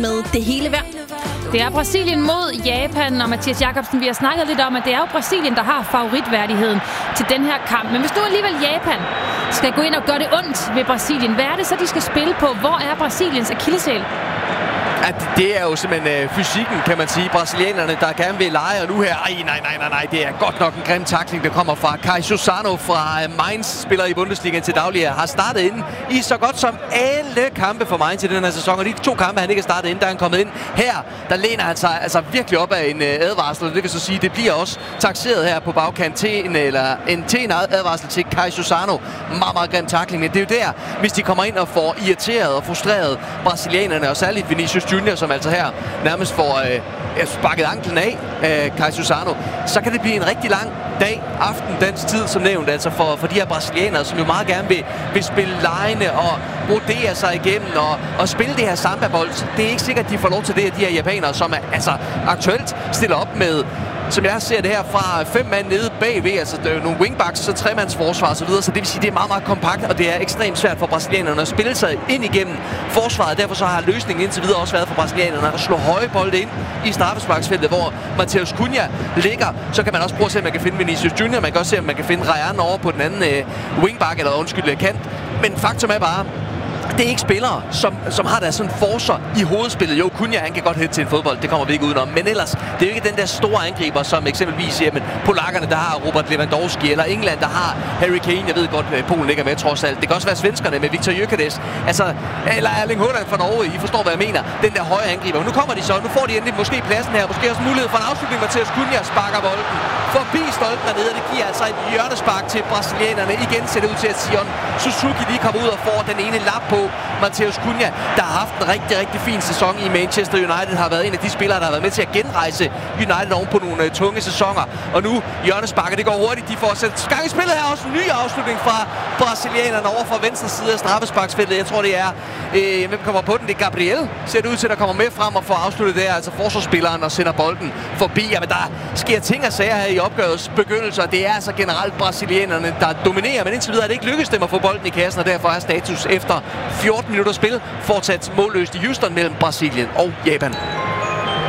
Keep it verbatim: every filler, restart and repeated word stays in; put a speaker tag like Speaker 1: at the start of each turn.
Speaker 1: med det hele værd.
Speaker 2: Det er Brasilien mod Japan, og Mathias Jakobsen, vi har snakket lidt om, at det er jo Brasilien, der har favoritværdigheden til den her kamp. Men hvis nu alligevel Japan skal gå ind og gøre det ondt ved Brasilien, hvad er det så, de skal spille på? Hvor er Brasiliens akilleshæl?
Speaker 3: At det er jo simpelthen øh, fysikken, kan man sige. Brasilianerne, der gerne vil lege, og nu her, ej, nej, nej, nej, nej, det er godt nok en grim tackling, der kommer fra Caixosano fra øh, Mainz, spiller i Bundesligaen til daglig, har startet ind i så godt som alle kampe for Mainz i den her sæson, og de to kampe, han ikke har startet ind, der er han kommet ind. Her, der læner han sig altså virkelig op af en øh, advarsel, og det vil så sige, det bliver også takseret her på bagkant til en, eller en, til en advarsel til Caixosano. Meget, meget grim tackling, men det er jo der, hvis de kommer ind og får irriteret og frustreret brasilianerne, og særligt Vinicius Junior, som altså her nærmest får øh, sparket anklen af øh, Caixosano, så kan det blive en rigtig lang dag, aften, dansk tid, som nævnt, altså for, for de her brasilianere, som jo meget gerne vil, vil spille lejene og rodere sig igennem og, og spille det her samba-bold. Det er ikke sikkert, at de får lov til det af de her japanere, som er, altså aktuelt stiller op med, som jeg ser det her, fra fem mand nede bagved, altså nogle wingbacks, så tremands forsvar og så videre, så det vil sige, det er meget, meget kompakt, og det er ekstremt svært for brasilianerne at spille sig ind igennem forsvaret. Derfor så har løsningen indtil videre også været for brasilianerne at slå høje bolde ind i straffesparksfeltet, hvor Matheus Cunha ligger. Så kan man også prøve at se, om man kan finde Vinicius Junior, man kan også se, om man kan finde Ryan over på den anden øh, wingback, eller undskyld, kant. Men faktum er bare, det er ikke spillere, som, som har der sådan forcer i hovedspillet. Jo, Cunha, han kan godt hætte til en fodbold, det kommer vi ikke udenom. Men ellers, det er jo ikke den der store angriber, som eksempelvis jamen, polakkerne, der har Robert Lewandowski, eller England, der har Harry Kane. Jeg ved godt, Polen ligger med trods alt. Det kan også være svenskerne med Viktor Gyökeres. Altså, eller Erling Haaland fra Norge. I forstår, hvad jeg mener. Den der høje angriber. Nu kommer de så. Nu får de endelig måske pladsen her. Måske også mulighed for en afslutning. Matheus Cunha sparker bolden forbi stolpen dernede. Det giver altså et hjørnespark til brasilianerne. Igen ser det ud til, at Sion Suzuki lige kommer ud og får den ene lap på Matheus Cunha, der har haft en rigtig, rigtig fin sæson i Manchester United, har været en af de spillere, der har været med til at genrejse United oven på nogle uh, tunge sæsoner. Og nu hjørnesparker, det går hurtigt. De får sat gang i spillet her. Også en ny afslutning fra brasilianerne over fra venstre side af straffesparksfeltet. Jeg tror, det er, øh, hvem kommer på den? Det er Gabriel, ser det ud til, der kommer med frem og får afsluttet der, altså forsvarsspilleren, og sender bolden forbi. Jamen, der sker ting og sager her i opgørets begyndelse, og det er altså generelt brasilianerne, der dominerer, men indtil videre er det ikke lykkedes dem at få bolden i kassen, og derfor er status efter fjorten minutter spil fortsat målløst i Houston mellem Brasilien og Japan.